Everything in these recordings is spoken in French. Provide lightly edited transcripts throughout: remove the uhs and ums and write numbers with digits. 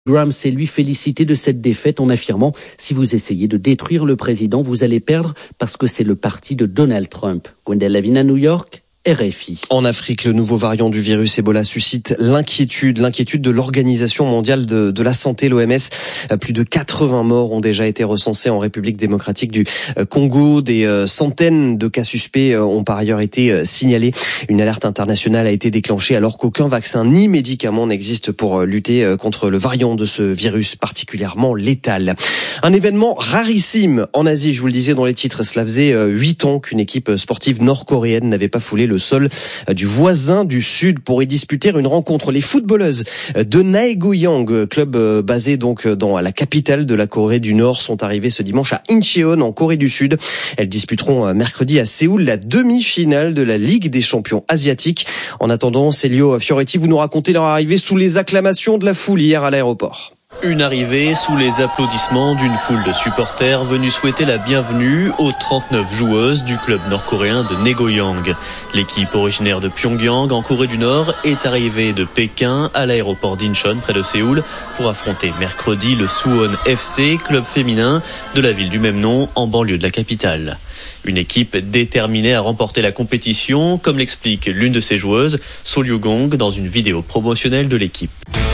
Graham s'est lui félicité de cette défaite en affirmant « Si vous essayez de détruire le président, vous allez perdre parce que c'est le parti de Donald Trump ». Gwendal Lavin à New York, RFI. En Afrique, le nouveau variant du virus Ebola suscite l'inquiétude de l'Organisation mondiale de la santé, l'OMS. Plus de 80 morts ont déjà été recensés en République démocratique du Congo. Des centaines de cas suspects ont par ailleurs été signalés. Une alerte internationale a été déclenchée alors qu'aucun vaccin ni médicament n'existe pour lutter contre le variant de ce virus particulièrement létal. Un événement rarissime en Asie, je vous le disais dans les titres. Cela faisait 8 ans qu'une équipe sportive nord-coréenne n'avait pas foulé le sol du voisin du Sud pour y disputer une rencontre. Les footballeuses de Naegoyang, club basé donc dans la capitale de la Corée du Nord, sont arrivées ce dimanche à Incheon en Corée du Sud. Elles disputeront mercredi à Séoul la demi-finale de la Ligue des champions asiatiques. En attendant, Célio Fioretti, vous nous racontez leur arrivée sous les acclamations de la foule hier à l'aéroport. Une arrivée sous les applaudissements d'une foule de supporters venus souhaiter la bienvenue aux 39 joueuses du club nord-coréen de Naegoyang. L'équipe originaire de Pyongyang en Corée du Nord est arrivée de Pékin à l'aéroport d'Incheon près de Séoul pour affronter mercredi le Suwon FC, club féminin de la ville du même nom en banlieue de la capitale. Une équipe déterminée à remporter la compétition, comme l'explique l'une de ses joueuses, So Ryu-gong, dans une vidéo promotionnelle de l'équipe.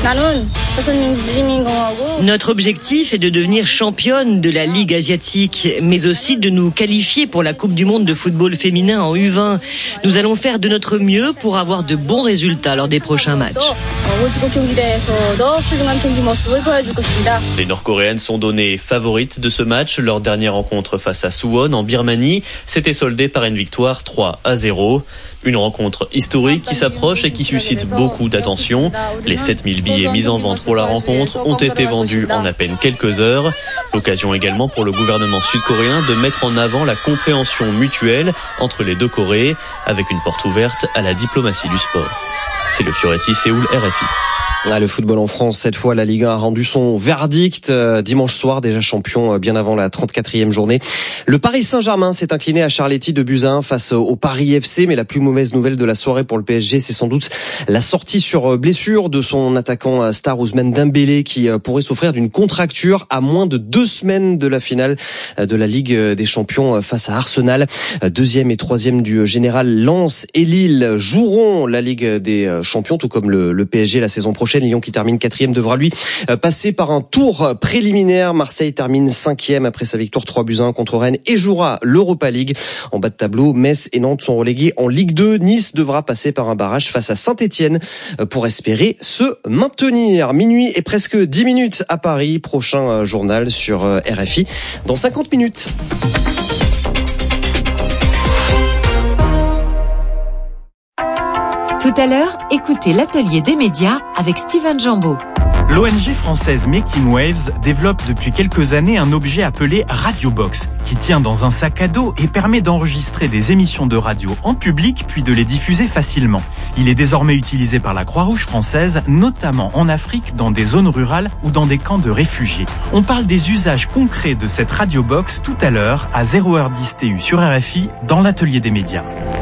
Notre objectif est de devenir championne de la Ligue asiatique, mais aussi de nous qualifier pour la Coupe du monde de football féminin en U20. Nous allons faire de notre mieux pour avoir de bons résultats lors des prochains matchs. Les Nord-Coréennes sont données favorites de ce match. Leur dernière rencontre face à Suwon en Birmanie s'était soldée par une victoire 3-0. Une rencontre historique qui s'approche et qui suscite beaucoup d'attention. Les 7000 billets mis en vente pour la rencontre ont été vendus en à peine quelques heures. L'occasion également pour le gouvernement sud-coréen de mettre en avant la compréhension mutuelle entre les deux Corées, avec une porte ouverte à la diplomatie du sport. C'est le Fioretti, Séoul, RFI. Le football en France, cette fois, la Ligue 1 a rendu son verdict dimanche soir, déjà champion bien avant la 34e journée. Le Paris Saint-Germain s'est incliné à Charletti de buts à 1 face au Paris FC, mais la plus mauvaise nouvelle de la soirée pour le PSG, c'est sans doute la sortie sur blessure de son attaquant star Ousmane Dembélé qui pourrait souffrir d'une contracture à moins de 2 semaines de la finale de la Ligue des Champions face à Arsenal. Deuxième et troisième du général, Lens et Lille joueront la Ligue des Champions, tout comme le PSG la saison prochaine. Lyon qui termine 4e devra lui passer par un tour préliminaire. Marseille termine 5e après sa victoire 3-1 contre Rennes et jouera l'Europa League. En bas de tableau, Metz et Nantes sont relégués en Ligue 2. Nice devra passer par un barrage face à Saint-Etienne pour espérer se maintenir. Minuit et presque 10 minutes à Paris. Prochain journal sur RFI dans 50 minutes. Tout à l'heure, écoutez l'atelier des médias avec Steven Jambeau. L'ONG française Making Waves développe depuis quelques années un objet appelé Radiobox, qui tient dans un sac à dos et permet d'enregistrer des émissions de radio en public puis de les diffuser facilement. Il est désormais utilisé par la Croix-Rouge française, notamment en Afrique, dans des zones rurales ou dans des camps de réfugiés. On parle des usages concrets de cette Radiobox tout à l'heure à 0h10 TU sur RFI dans l'atelier des médias.